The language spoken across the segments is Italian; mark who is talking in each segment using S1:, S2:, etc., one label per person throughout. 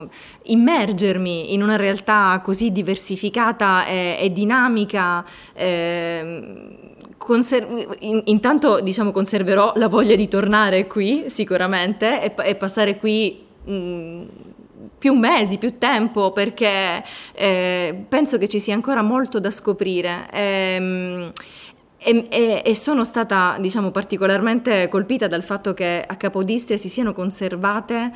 S1: immergermi in una realtà così diversificata e dinamica. Intanto, diciamo, conserverò la voglia di tornare qui sicuramente e passare qui più mesi, più tempo, perché penso che ci sia ancora molto da scoprire. E sono stata, diciamo, particolarmente colpita dal fatto che a Capodistria si siano conservate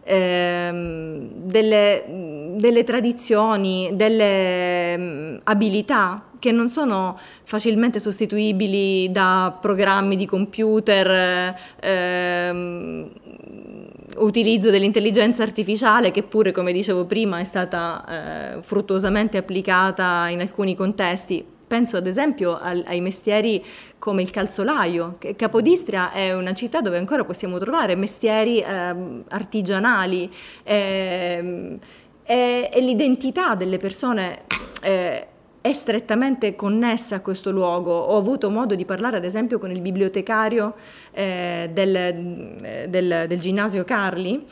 S1: delle tradizioni, delle abilità che non sono facilmente sostituibili da programmi di computer, utilizzo dell'intelligenza artificiale, che pure, come dicevo prima, è stata fruttuosamente applicata in alcuni contesti. Penso ad esempio ai mestieri come il calzolaio. Capodistria è una città dove ancora possiamo trovare mestieri artigianali, e l'identità delle persone è strettamente connessa a questo luogo. Ho avuto modo di parlare ad esempio con il bibliotecario del ginnasio Carli,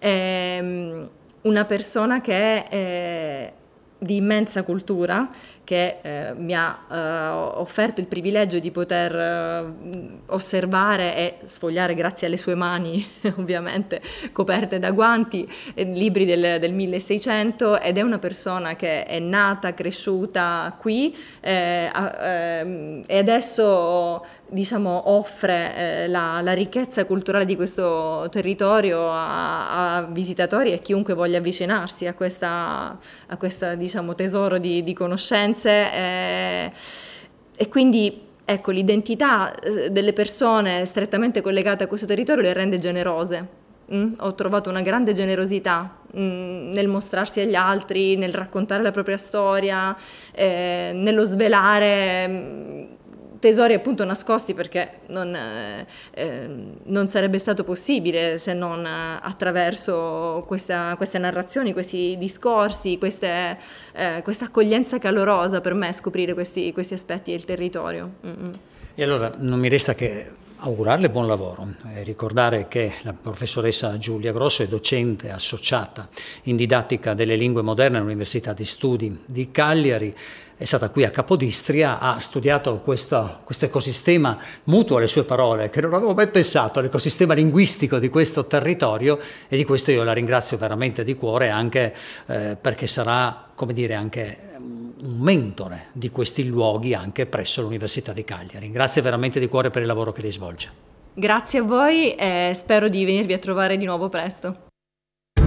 S1: una persona che è di immensa cultura, che mi ha offerto il privilegio di poter osservare e sfogliare, grazie alle sue mani ovviamente coperte da guanti, libri del 1600, ed è una persona che è nata, cresciuta qui e adesso, diciamo, offre la ricchezza culturale di questo territorio a visitatori e chiunque voglia avvicinarsi a questa diciamo, tesoro di conoscenze, e quindi ecco, l'identità delle persone strettamente collegate a questo territorio le rende generose. Ho trovato una grande generosità nel mostrarsi agli altri, nel raccontare la propria storia, nello svelare tesori appunto nascosti, perché non sarebbe stato possibile se non attraverso queste narrazioni, questi discorsi, questa accoglienza calorosa per me, scoprire questi aspetti del territorio.
S2: E allora non mi resta che augurarle buon lavoro e ricordare che la professoressa Giulia Grosso è docente associata in didattica delle lingue moderne all'Università di Studi di Cagliari. È stata qui a Capodistria, ha studiato questo ecosistema, mutuo alle sue parole, che non avevo mai pensato, l'ecosistema linguistico di questo territorio, e di questo io la ringrazio veramente di cuore, anche perché sarà, come dire, anche un mentore di questi luoghi anche presso l'Università di Cagliari. Grazie veramente di cuore per il lavoro che lei svolge.
S1: Grazie a voi e spero di venirvi a trovare di nuovo presto.